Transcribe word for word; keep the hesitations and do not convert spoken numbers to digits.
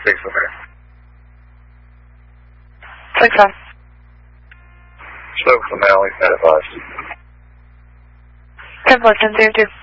six from there. six on. Smoke from Alley, at advice. ten plus ten zero two.